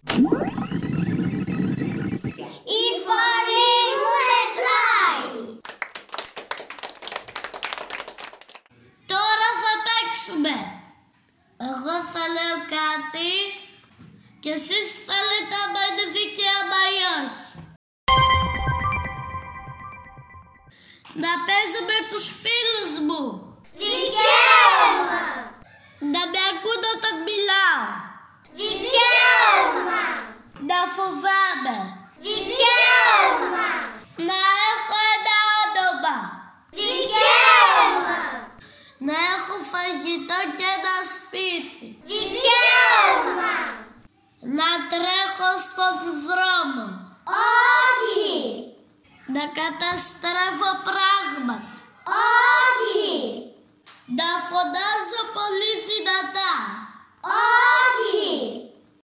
Η φωνή μου μετράει. Τώρα θα παίξουμε. Εγώ θα λέω κάτι και εσείς θα λέτε άμα είναι δικαίωμα ή όχι. Να παίζω με τους φίλους μου. Δικαίωμα. Να με ακούν όταν μιλάω. Δικαίωμα. Να φοβάμαι. Δικαίωμα. Να έχω ένα όνομα. Δικαίωμα. Να έχω φαγητό και ένα σπίτι. Δικαίωμα. Να τρέχω στον δρόμο. Όχι. Να καταστρέφω πράγματα. Όχι. Να φωνάζω